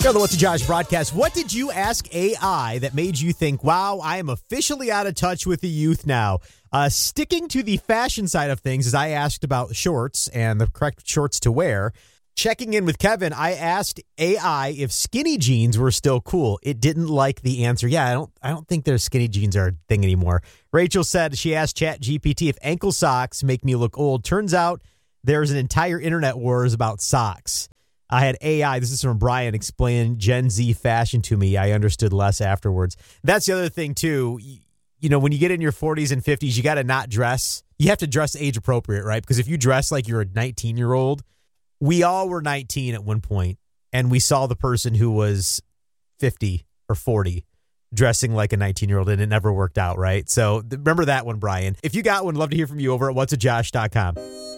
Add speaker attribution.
Speaker 1: Here on the What's a Josh broadcast, what did you ask AI that made you think, wow, I am officially out of touch with the youth now? Sticking to the fashion side of things, as I asked about shorts and the correct shorts to wear. Checking in with Kevin, I asked AI if skinny jeans were still cool. It didn't like the answer. Yeah, I don't think their skinny jeans are a thing anymore. Rachel said she asked ChatGPT if ankle socks make me look old. Turns out there's an entire internet wars about socks. I had AI, this is from Brian, explain Gen Z fashion to me. I understood less afterwards. That's the other thing, too. You know, when you get in your 40s and 50s, you got to not dress. You have to dress age appropriate, right? Because if you dress like you're a 19-year-old, we all were 19 at one point, and we saw the person who was 50 or 40 dressing like a 19-year-old, and it never worked out, right? So remember that one, Brian. If you got one, love to hear from you over at whatsajosh.com.